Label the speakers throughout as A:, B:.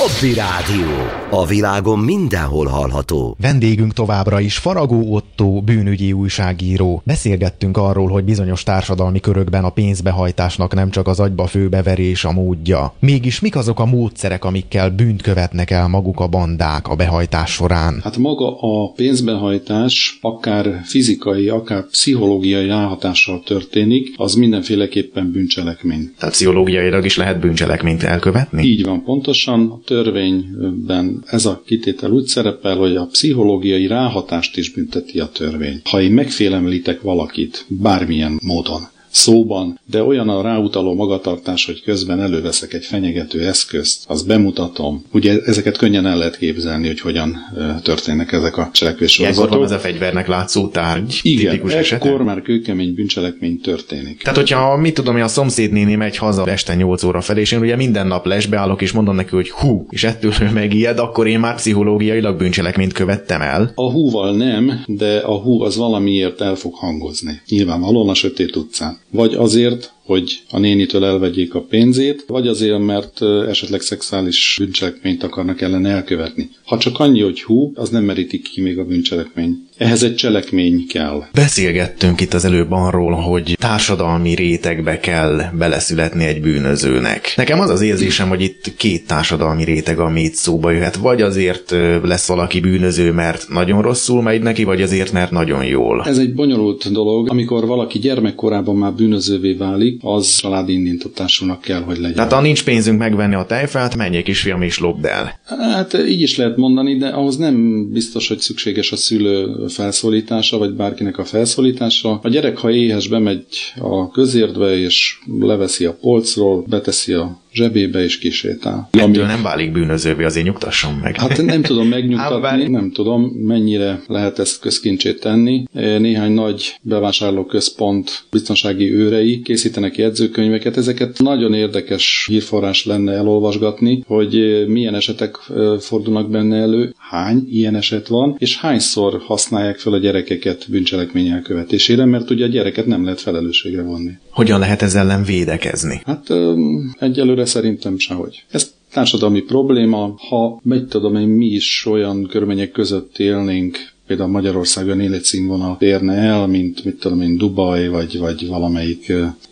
A: Hobby Rádió. A világon mindenhol hallható.
B: Vendégünk továbbra is Faragó Ottó, bűnügyi újságíró. Beszélgettünk arról, hogy bizonyos társadalmi körökben a pénzbehajtásnak nem csak az agyba főbeverés a módja. Mégis mik azok a módszerek, amikkel bűnt követnek el maguk a bandák a behajtás során?
C: Hát maga a pénzbehajtás akár fizikai, akár pszichológiai ráhatással történik, az mindenféleképpen bűncselekmény.
B: Tehát pszichológiailag is lehet bűncselekményt elkövetni?
C: Így van, pontosan. A törvényben ez a kitétel úgy szerepel, hogy a pszichológiai ráhatást is bünteti a törvény. Ha én megfélemlítek valakit bármilyen módon, szóban, de olyan a ráutaló magatartás, hogy közben előveszek egy fenyegető eszközt, azt bemutatom. Ugye ezeket könnyen el lehet képzelni, hogy hogyan történnek ezek a cselekvéssorozatok.
B: Ilyenkor van ez a fegyvernek látszó tárgy.
C: Igen, ekkor már kőkemény bűncselekmény történik.
B: Tehát, hogyha mit tudom, hogy a szomszédnéni megy haza este 8 óra felé, és én ugye minden nap lesbeállok, és mondom neki, hogy hú, és ettől ő megijed, akkor én már pszichológiailag bűncselekményt követtem el.
C: A húval nem, de a hú az valamiért el fog hangozni. Nyilvánvalóan a sötét utcán. Vagy azért, hogy a nénitől elvegyék a pénzét, vagy azért, mert esetleg szexuális bűncselekményt akarnak ellen elkövetni. Ha csak annyi, hogy hú, az nem merítik ki még a bűncselekmény. Ehhez egy cselekmény kell. Beszélgettünk
B: itt az előbb arról, hogy társadalmi rétegbe kell beleszületni egy bűnözőnek. Nekem az az érzésem, hogy itt két társadalmi réteg, ami itt szóba jöhet. Vagy azért lesz valaki bűnöző, mert nagyon rosszul megy neki, vagy azért, mert nagyon jól.
C: Ez egy bonyolult dolog. Amikor valaki gyermekkorában már bűnözővé válik, az családi indítatásúnak kell, hogy legyen.
B: Tehát ha nincs pénzünk megvenni a tejfát, menjél kisfiam és lopd el.
C: Hát így is lehet mondani, de ahhoz nem biztos, hogy szükséges a szülő felszólítása, vagy bárkinek a felszólítása. A gyerek, ha éhes, bemegy a közértbe, és leveszi a polcról, beteszi a zsebébe és kisétál.
B: Ettől nem válik bűnözővé, azért nyugtasson meg.
C: Hát nem tudom megnyugtatni, nem tudom, mennyire lehet ezt közkincsét tenni. Néhány nagy bevásárlóközpont biztonsági őrei készítenek jegyzőkönyveket. Ezeket nagyon érdekes hírforrás lenne elolvasgatni, hogy milyen esetek fordulnak benne elő, hány ilyen eset van, és hányszor használják fel a gyerekeket bűncselekmény elkövetésére, mert ugye a gyereket nem lehet felelősségre vonni.
B: Hogyan lehet ezzel ellen védekezni?
C: Hát egyelőre szerintem sehogy. Ez társadalmi probléma, ha mi is olyan körülmények között élnénk, például Magyarországon életszínvonal érne el, mint Dubaj, vagy valamelyik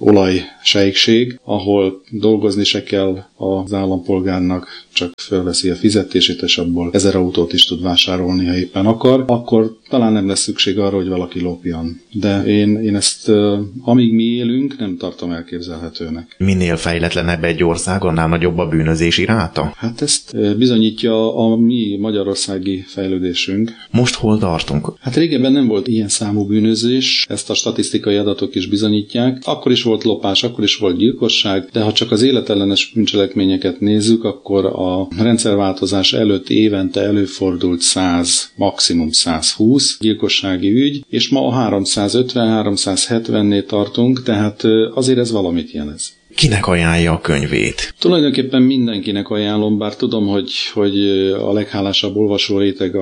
C: olajsejkség, ahol dolgozni se kell az állampolgárnak, csak felveszi a fizetését, és abból 1000 autót is tud vásárolni, ha éppen akar, akkor talán nem lesz szükség arra, hogy valaki lopjon. De én ezt, amíg mi élünk, nem tartom elképzelhetőnek.
B: Minél fejletlenebb egy ország, annál nagyobb a bűnözési ráta?
C: Hát ezt bizonyítja a mi magyarországi fejlődésünk.
B: Most hol tartunk?
C: Hát régebben nem volt ilyen számú bűnözés, ezt a statisztikai adatok is bizonyítják. Akkor is volt lopás, akkor is volt gyilkosság, de ha csak az életellenes bűncselekményeket nézzük, akkor a rendszerváltozás előtt évente előfordult 100, maximum 120 gyilkossági ügy, és ma a 350-370-nél tartunk, tehát azért ez valamit jelez.
B: Kinek ajánlja a könyvét?
C: Tulajdonképpen mindenkinek ajánlom, bár tudom, hogy a leghálásabb olvasó réteg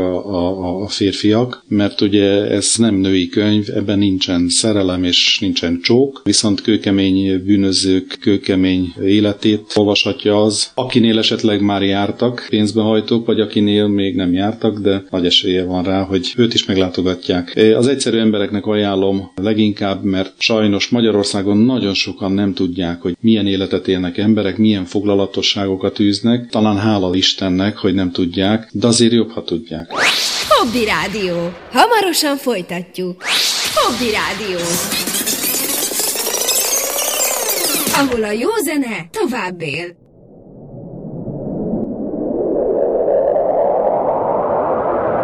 C: a férfiak, mert ugye ez nem női könyv, ebben nincsen szerelem és nincsen csók, viszont kőkemény bűnözők, kőkemény életét olvashatja az, akinél esetleg már jártak pénzbehajtók, vagy akinél még nem jártak, de nagy esélye van rá, hogy őt is meglátogatják. Az egyszerű embereknek ajánlom leginkább, mert sajnos Magyarországon nagyon sokan nem tudják, hogy milyen életet élnek emberek, milyen foglalatosságokat űznek. Talán hála Istennek, hogy nem tudják, de azért jobb, ha tudják.
D: Hobby Rádió. Hamarosan folytatjuk. Hobby Rádió. Ahol a jó zene tovább él.